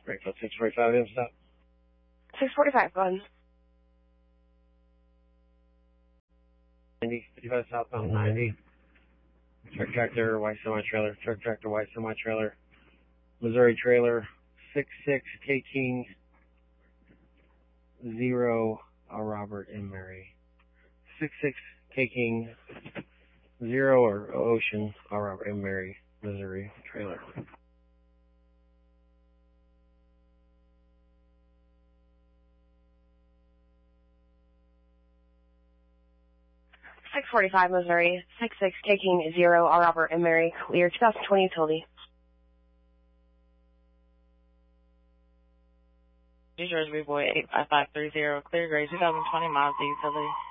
Right, code 645, stop. 645, go ahead. 90, 55 southbound 90. Truck tractor, white semi-trailer. Truck tractor, white semi-trailer. Missouri trailer, 66 K King 0 Robert and Mary. 66 K King 0 or Ocean Robert and Mary, Missouri trailer. 645 Missouri, 66 K King 0 Robert and Mary, clear 2020 utility. New Jersey Boy 85530, clear grade 2020 miles to utility.